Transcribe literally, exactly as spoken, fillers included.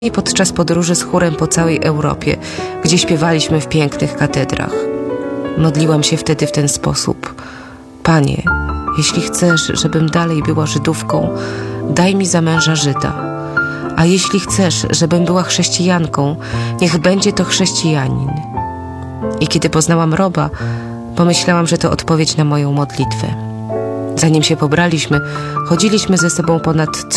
I podczas podróży z chórem po całej Europie, gdzie śpiewaliśmy w pięknych katedrach. Modliłam się wtedy w ten sposób: Panie, jeśli chcesz, żebym dalej była Żydówką, daj mi za męża Żyda. A jeśli chcesz, żebym była chrześcijanką, niech będzie to chrześcijanin. I kiedy poznałam Roba, pomyślałam, że to odpowiedź na moją modlitwę. Zanim się pobraliśmy, chodziliśmy ze sobą ponad